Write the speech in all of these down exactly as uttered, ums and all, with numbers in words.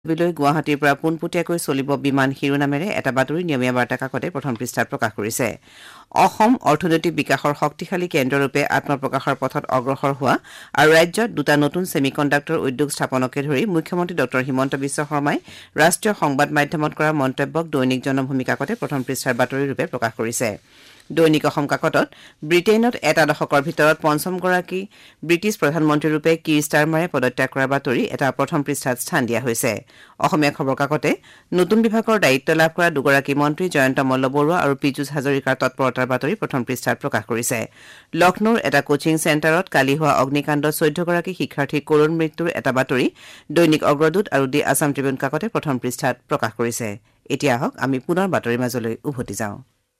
বিলৈ গুৱাহাটীৰ পৰা পোনপটীয়াকৈ চলিব বিমান শিৰোনামেৰে এটা বাতৰি নিয়মীয়া বাৰ্তা কাকতে প্ৰথম পৃষ্ঠাত প্ৰকাশ কৰিছে। অসম অৰ্থনৈতিক বিকাশৰ শক্তিশালী কেন্দ্ৰৰূপে আত্মপ্ৰকাশৰ পথত অগ্ৰসৰ হোৱা আৰু ৰাজ্যত দুটা নতুন ছেমিকণ্ডাক্টৰ উদ্যোগ স্থাপনকে ধৰি মুখ্যমন্ত্ৰী ডক্টৰ হিমন্ত বিশ্ব শৰ্মাই ৰাষ্ট্ৰীয় সংবাদ মাধ্যমত কৰা মন্তব্যক দৈনিক জনভূমি কাকতে প্ৰথম পৃষ্ঠাৰ বাতৰিৰূপে প্ৰকাশ কৰিছে। দৈনিক অসম কাকতত ব্ৰিটেইনত এটা দশকৰ ভিতৰত পঞ্চমগৰাকী ব্ৰিটিছ প্ৰধানমন্ত্ৰীৰূপে কিৰ ষ্টাৰমাৰে পদত্যাগ কৰাৰ বাতৰি এটা প্ৰথম পৃষ্ঠাত স্থান দিয়া হৈছে। অসমীয়া খবৰ কাকতে নতুন বিভাগৰ দায়িত্ব লাভ কৰা দুগৰাকী মন্ত্ৰী জয়ন্ত মল্লবৰুৱা আৰু পীযুষ হাজৰিকাৰ তৎপৰতাৰ বাতৰি প্ৰথম পৃষ্ঠাত প্ৰকাশ কৰিছে। লক্ষ্ণৌৰ এটা কোচিং চেণ্টাৰত কালি হোৱা অগ্নিকাণ্ডত চৈধ্যগৰাকী শিক্ষাৰ্থীৰ কৰুণ মৃত্যুৰ এটা বাতৰি দৈনিক অগ্ৰদূত আৰু দি আছাম ট্ৰিবিউন কাকতে প্ৰথম পৃষ্ঠাত প্ৰকাশ কৰিছে। এতিয়া আহক আমি পুনৰ বাতৰিৰ মাজলৈ উভতি যাওঁ।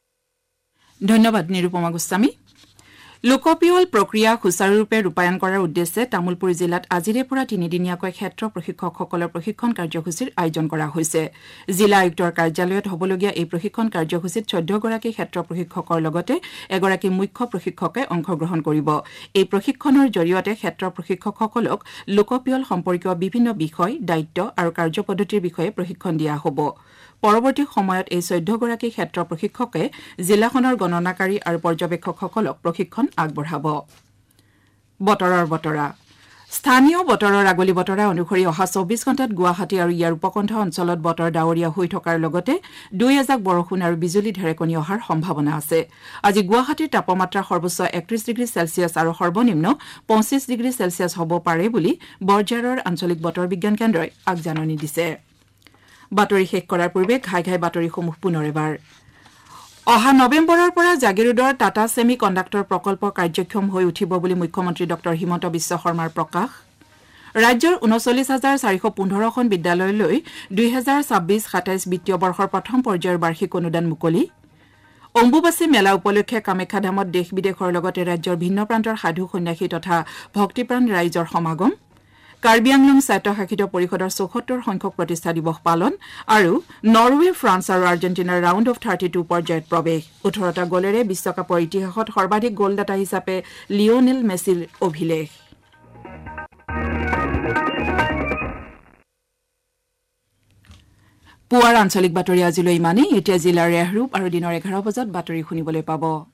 ধন্যবাদ নিৰুপমা গোস্বামী। লোকপিয়ল প্ৰক্ৰিয়া সুচাৰুৰূপে ৰূপায়ণ কৰাৰ উদ্দেশ্যে তামুলপুৰ জিলাত আজিৰে পৰা তিনিদিনীয়াকৈ ক্ষেত্ৰ প্ৰশিক্ষকসকলৰ প্ৰশিক্ষণ কাৰ্যসূচীৰ আয়োজন কৰা হৈছে। জিলা আয়ুক্তৰ কাৰ্যালয়ত হ'বলগীয়া এই প্ৰশিক্ষণ কাৰ্যসূচীত চৈধ্যগৰাকী ক্ষেত্ৰ প্ৰশিক্ষকৰ লগতে এগৰাকী মুখ্য প্ৰশিক্ষকে অংশগ্ৰহণ কৰিব। এই প্ৰশিক্ষণৰ জৰিয়তে ক্ষেত্ৰ প্ৰশিক্ষকসকলক লোকপিয়ল সম্পৰ্কীয় বিভিন্ন বিষয়, দায়িত্ব আৰু কাৰ্যপদ্ধতিৰ বিষয়ে প্ৰশিক্ষণ দিয়া হ'ব। পৰৱৰ্তী সময়ত এই চৈধ্যগৰাকী ক্ষেত্ৰ প্ৰশিক্ষকে জিলাখনৰ গণনাকাৰী আৰু পৰ্যবেক্ষকসকলক প্ৰশিক্ষণ আগবঢ়াব। বতৰৰ বতৰা স্থানীয় বতৰৰ আগলি বতৰা অনুসৰি অহা চৌবিশ ঘণ্টাত গুৱাহাটী আৰু ইয়াৰ উপকণ্ঠ অঞ্চলত বতৰ ডাৱৰীয়া হৈ থকাৰ লগতে দুই এজাক বৰষুণ আৰু বিজুলী ঢেৰেকনি অহাৰ সম্ভাৱনা আছে। আজি গুৱাহাটীৰ তাপমাত্ৰা সৰ্বোচ্চ একত্ৰিশ ডিগ্ৰী চেলছিয়াছ আৰু সৰ্বনিম্ন পঁচিছ ডিগ্ৰী চেলছিয়াছ হ'ব পাৰে বুলি বৰঝাৰৰ আঞ্চলিক বতৰ বিজ্ঞান কেন্দ্ৰই আগজাননী দিছে। বাতৰি শেষ কৰাৰ পূৰ্বে ঘাই ঘাই বাতৰিসমূহ পুনৰ এবাৰ। অহা নৱেম্বৰৰ পৰা জাগিৰোডৰ টাটা ছেমি কণ্ডাক্টৰ প্ৰকল্প কাৰ্যক্ষম হৈ উঠিব বুলি মুখ্যমন্ত্ৰী ডক্টৰ হিমন্ত বিশ্ব শৰ্মাৰ প্ৰকাশ। ৰাজ্যৰ ঊনচল্লিছ হাজাৰ চাৰিশ পোন্ধৰখন বিদ্যালয়লৈ দুই হাজাৰ ছাব্বিছ সাতাইছ বিত্তীয় বৰ্ষৰ প্ৰথম পৰ্যায়ৰ বাৰ্ষিক অনুদান মুকলি। অম্বুবাচী মেলা উপলক্ষে কামাখ্যা ধামত দেশ বিদেশৰ লগতে ৰাজ্যৰ ভিন্ন প্ৰান্তৰ সাধু সন্যাসী তথা ভক্তিপ্ৰাণ ৰাইজৰ সমাগম। কাৰ্বি আংলং স্বায়ত্তশাসিত পৰিষদৰ চৌসত্তৰ সংখ্যক প্ৰতিষ্ঠা দিৱস পালন আৰু নৰৱে, ফ্ৰান্স আৰু আৰ্জেণ্টিনাৰ ৰাউণ্ড অফ থাৰ্টি টু পৰ্যায়ত প্ৰৱেশ। ওঠৰটা গলেৰে বিশ্বকাপৰ ইতিহাসত সৰ্বাধিক গ'লদাতা হিচাপে লিঅ'নেল মেছিৰ অভিলেখ। পুৱাৰ আঞ্চলিক বাতৰি আজিলৈ ইমানেই। এতিয়া জিলাৰ ৰেহৰূপ আৰু দিনৰ এঘাৰ বজাত বাতৰি শুনিবলৈ পাব।